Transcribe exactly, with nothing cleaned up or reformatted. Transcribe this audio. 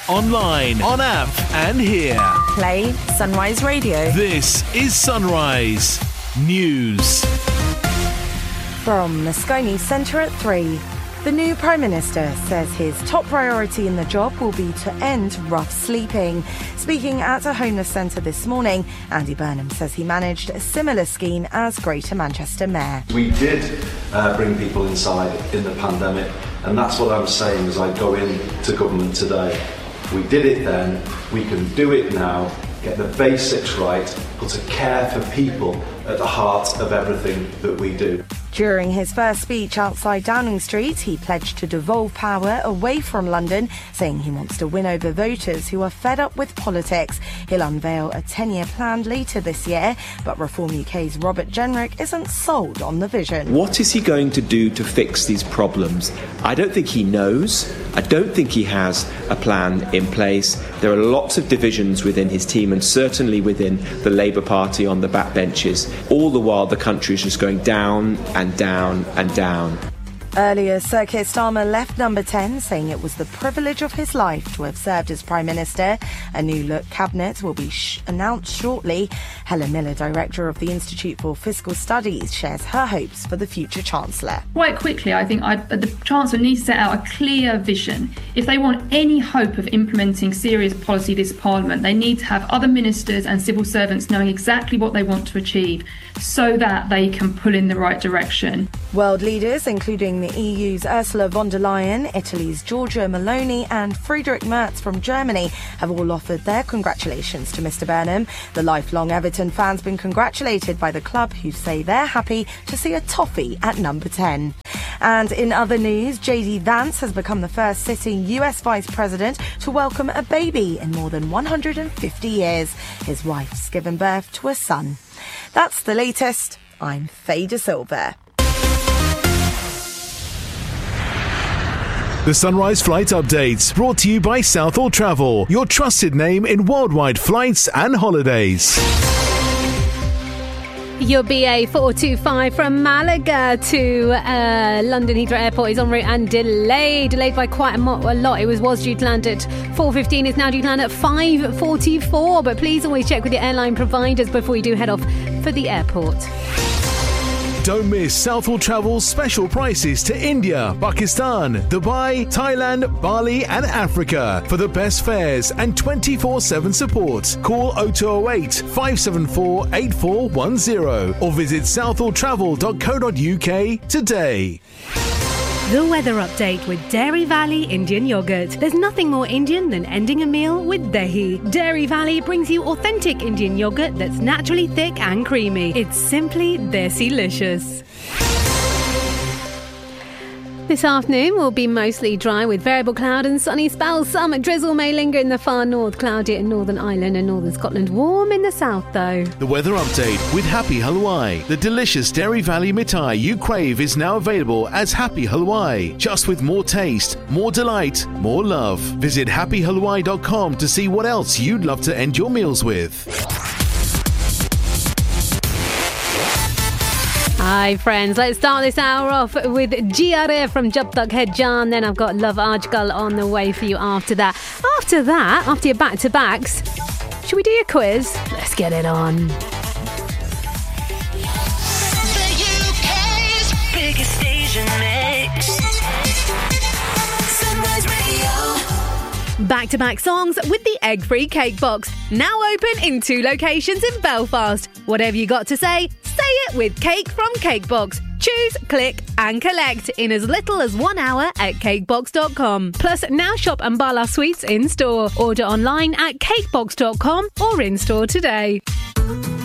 online, on app, and here. Play Sunrise Radio. This is Sunrise News. From the Sky News Centre at three. The new Prime Minister says his top priority in the job will be to end rough sleeping. Speaking at a homeless centre this morning, Andy Burnham says he managed a similar scheme as Greater Manchester Mayor. We did uh, bring people inside in the pandemic, and that's what I'm saying as I go into government today. We did it then, we can do it now, get the basics right, put a care for people at the heart of everything that we do. During his first speech outside Downing Street, he pledged to devolve power away from London, saying he wants to win over voters who are fed up with politics. He'll unveil a ten-year plan later this year, but Reform U K's Robert Jenrick isn't sold on the vision. What is he going to do to fix these problems? I don't think he knows. I don't think he has a plan in place. There are lots of divisions within his team and certainly within the Labour Party on the backbenches. All the while the country is just going down and down and down. Earlier, Sir Keir Starmer left Number ten, saying it was the privilege of his life to have served as Prime Minister. A new look cabinet will be sh- announced shortly. Helen Miller, Director of the Institute for Fiscal Studies, shares her hopes for the future Chancellor. Quite quickly, I think I'd, the Chancellor needs to set out a clear vision. If they want any hope of implementing serious policy this Parliament, they need to have other ministers and civil servants knowing exactly what they want to achieve so that they can pull in the right direction. World leaders, including the E U's Ursula von der Leyen, Italy's Giorgia Meloni and Friedrich Merz from Germany have all offered their congratulations to Mr Burnham. The lifelong Everton fan's been congratulated by the club, who say they're happy to see a toffee at number ten. And in other news, J D Vance has become the first sitting U S Vice President to welcome a baby in more than one hundred fifty years. His wife's given birth to a son. That's the latest. I'm Faye De Silva. The Sunrise Flight Updates, brought to you by Southall Travel, your trusted name in worldwide flights and holidays. Your B A four two five from Malaga to uh, London Heathrow Airport is en route and delayed. Delayed by quite a, mo- a lot. It was, was due to land at four fifteen. It's now due to land at five forty-four. But please always check with your airline providers before you do head off for the airport. Don't miss Southall Travel's special prices to India, Pakistan, Dubai, Thailand, Bali and Africa. For the best fares and twenty-four seven support, call oh two oh eight, five seven four, eight four one oh or visit southall travel dot co dot uk today. The weather update with Dairy Valley Indian Yogurt. There's nothing more Indian than ending a meal with dahi. Dairy Valley brings you authentic Indian yogurt that's naturally thick and creamy. It's simply desi-licious. This afternoon will be mostly dry with variable cloud and sunny spells. Some drizzle may linger in the far north, cloudy in Northern Ireland and Northern Scotland. Warm in the south, though. The weather update with Happy Halwai. The delicious Dairy Valley mithai you crave is now available as Happy Halwai. Just with more taste, more delight, more love. Visit happy halwai dot com to see what else you'd love to end your meals with. Hi friends, let's start this hour off with G R A from Jab Tak Hai Jaan. Then I've got Love Ajkal on the way for you after that. After that, after your back-to-backs, should we do your quiz? Let's get it on. The U K's biggest Asian mix. Sunrise Radio. Back-to-back songs with the egg-free cake box. Now open in two locations in Belfast. Whatever you got to say, say it with Cake from Cakebox. Choose, click and collect in as little as one hour at cakebox dot com. Plus, now shop Ambala Sweets in-store. Order online at cakebox dot com or in-store today.